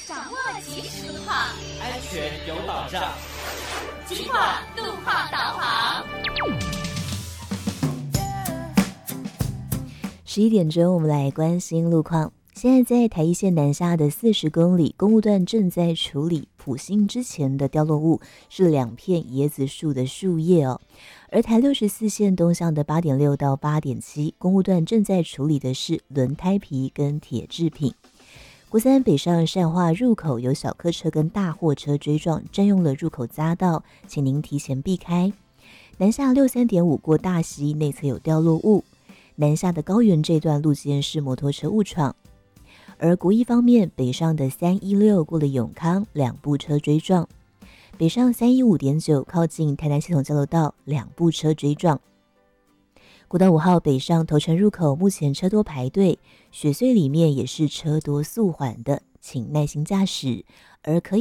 掌握即时路况， 安全有保障。 尽管路况导航。 11点钟，我们来关心路况。现在在台一线南下的40公里公务段正在处理埔心之前的掉落物，是2片椰子树的树叶哦。而台64线东向的8.6到8.7公务段正在处理的是轮胎皮跟铁制品。国三北上善化入口有小客车跟大货车追撞，占用了入口匝道，请您提前避开。南下63.5过大溪内侧有掉落物，南下的高原这段路肩是摩托车误闯。而国一方面，北上的316过了永康，2部车追撞；北上315.9靠近台南系统交流道，2部车追撞。国道5号北上头城入口目前车多排队，雪隧里面也是车多速缓的，请耐心驾驶，而可以